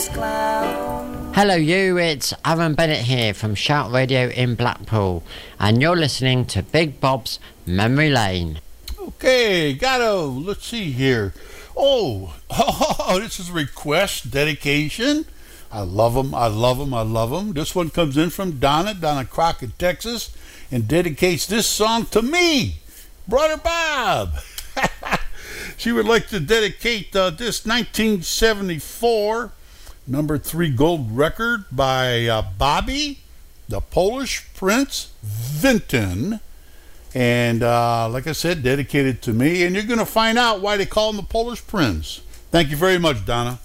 Hello you, it's Aaron Bennett here from Shout Radio in Blackpool, and you're listening to Big Bob's Memory Lane. Okay, let's see here. Oh, this is a request, dedication. I love them. This one comes in from Donna Crockett, Texas, and dedicates this song to me, Brother Bob. She would like to dedicate this 1974 number 3 gold record by Bobby, the Polish Prince Vinton. And like I said, dedicated to me. And you're going to find out why they call him the Polish Prince. Thank you very much, Donna.